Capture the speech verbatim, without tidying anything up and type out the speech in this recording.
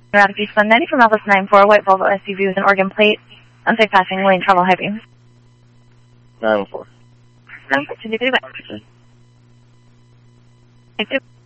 Out of Eastland ninety from Elvis nine four, white Volvo S U V with an Oregon plate, unsafe passing, lane travel heavy. nine one four. nine four, two two two, bye. Okay. Thank you.